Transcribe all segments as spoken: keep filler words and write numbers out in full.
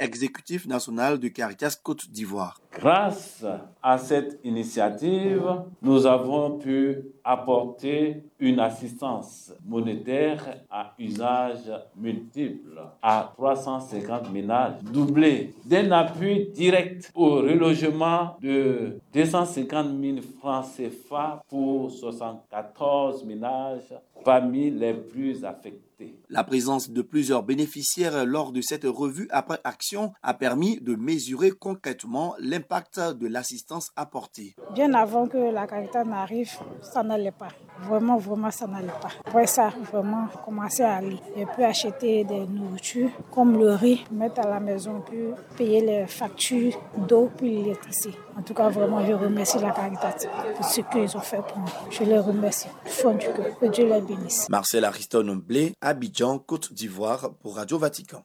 exécutif national de Caritas Côte d'Ivoire. Grâce à cette initiative, nous avons pu apporter une assistance monétaire à usage multiple à trois cent cinquante ménages, doublé d'un appui direct au relogement de deux cent cinquante mille francs C F A pour soixante-quatorze ménages parmi les plus affectés. La présence de plusieurs bénéficiaires lors de cette revue après action a permis de mesurer concrètement l'impact de l'assistance apportée. Bien avant que la Caritas n'arrive, ça n'allait pas. Vraiment, vraiment, ça n'allait pas. Après ça, vraiment, commencer à aller. J'ai pu acheter des nourritures comme le riz, mettre à la maison, puis payer les factures d'eau puis l'électricité. En tout cas, vraiment, je remercie la Caritas pour ce qu'ils ont fait pour moi. Je les remercie du fond du cœur. Que Dieu les bénisse. Marcel Ariston Blé, Abidjan, Côte d'Ivoire pour Radio Vatican.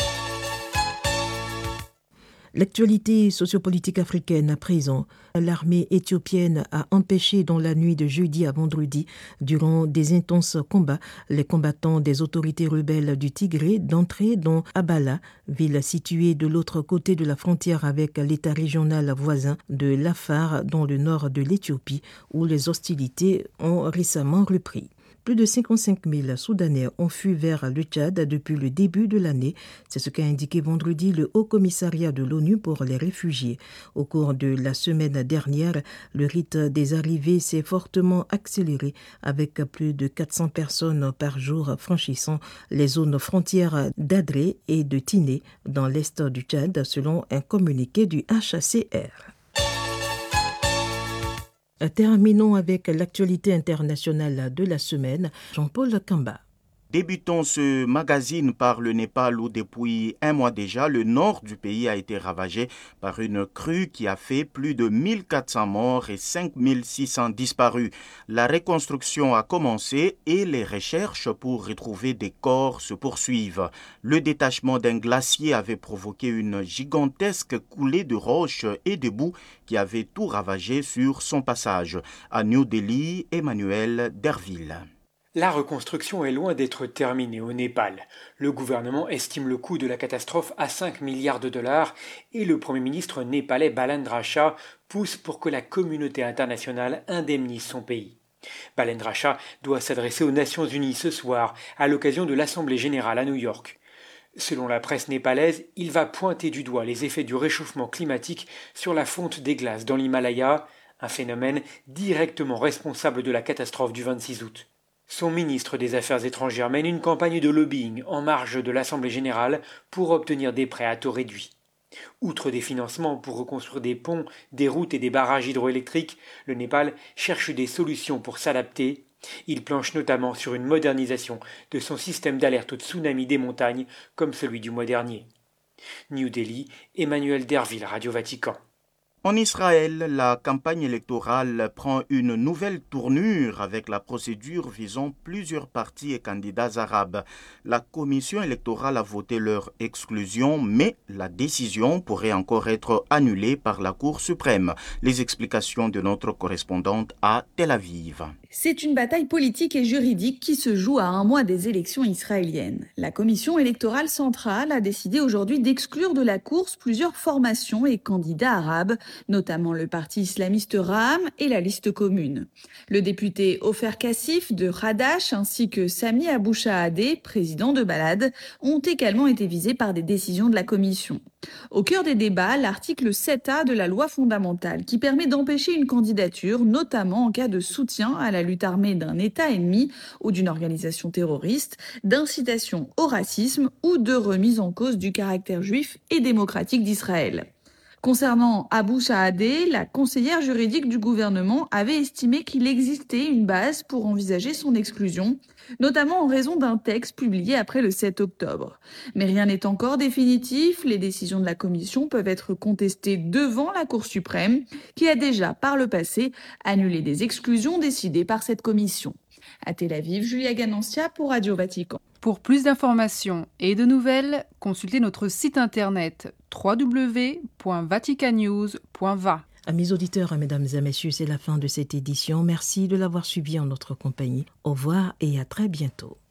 L'actualité sociopolitique africaine à présent. L'armée éthiopienne a empêché dans la nuit de jeudi à vendredi, durant des intenses combats, les combattants des autorités rebelles du Tigré d'entrer dans Abala, ville située de l'autre côté de la frontière avec l'État régional voisin de l'Afar dans le nord de l'Éthiopie, où les hostilités ont récemment repris. Plus de cinquante-cinq mille Soudanais ont fui vers le Tchad depuis le début de l'année. C'est ce qu'a indiqué vendredi le Haut Commissariat de l'ONU pour les réfugiés. Au cours de la semaine dernière, le rythme des arrivées s'est fortement accéléré avec plus de quatre cents personnes par jour franchissant les zones frontières d'Adré et de Tiné dans l'est du Tchad, selon un communiqué du H C R. Terminons avec l'actualité internationale de la semaine. Jean-Paul Kamba. Débutons ce magazine par le Népal où depuis un mois déjà, le nord du pays a été ravagé par une crue qui a fait plus de mille quatre cents morts et cinq mille six cents disparus. La reconstruction a commencé et les recherches pour retrouver des corps se poursuivent. Le détachement d'un glacier avait provoqué une gigantesque coulée de roches et de boue qui avait tout ravagé sur son passage. À New Delhi, Emmanuel Derville. La reconstruction est loin d'être terminée au Népal. Le gouvernement estime le coût de la catastrophe à cinq milliards de dollars et le Premier ministre népalais Balendra Shah pousse pour que la communauté internationale indemnise son pays. Balendra Shah doit s'adresser aux Nations Unies ce soir à l'occasion de l'Assemblée générale à New York. Selon la presse népalaise, il va pointer du doigt les effets du réchauffement climatique sur la fonte des glaces dans l'Himalaya, un phénomène directement responsable de la catastrophe du vingt-six août. Son ministre des Affaires étrangères mène une campagne de lobbying en marge de l'Assemblée générale pour obtenir des prêts à taux réduits. Outre des financements pour reconstruire des ponts, des routes et des barrages hydroélectriques, le Népal cherche des solutions pour s'adapter. Il planche notamment sur une modernisation de son système d'alerte au tsunami des montagnes comme celui du mois dernier. New Delhi, Emmanuel Derville, Radio Vatican. En Israël, la campagne électorale prend une nouvelle tournure avec la procédure visant plusieurs partis et candidats arabes. La commission électorale a voté leur exclusion, mais la décision pourrait encore être annulée par la Cour suprême. Les explications de notre correspondante à Tel Aviv. C'est une bataille politique et juridique qui se joue à un mois des élections israéliennes. La commission électorale centrale a décidé aujourd'hui d'exclure de la course plusieurs formations et candidats arabes, notamment le parti islamiste Ra'am et la liste commune. Le député Ofer Kassif de Hadash ainsi que Sami Abou Shahadeh, président de Balad, ont également été visés par des décisions de la commission. Au cœur des débats, l'article sept A de la loi fondamentale qui permet d'empêcher une candidature, notamment en cas de soutien à la lutte armée d'un État ennemi ou d'une organisation terroriste, d'incitation au racisme ou de remise en cause du caractère juif et démocratique d'Israël. Concernant Abou Shahadeh, la conseillère juridique du gouvernement avait estimé qu'il existait une base pour envisager son exclusion, notamment en raison d'un texte publié après le sept octobre. Mais rien n'est encore définitif, les décisions de la commission peuvent être contestées devant la Cour suprême, qui a déjà, par le passé, annulé des exclusions décidées par cette commission. À Tel Aviv, Julia Ganancia pour Radio Vatican. Pour plus d'informations et de nouvelles, consultez notre site internet w w w point vatican news point v a. Amis auditeurs, mesdames et messieurs, c'est la fin de cette édition. Merci de l'avoir suivi en notre compagnie. Au revoir et à très bientôt.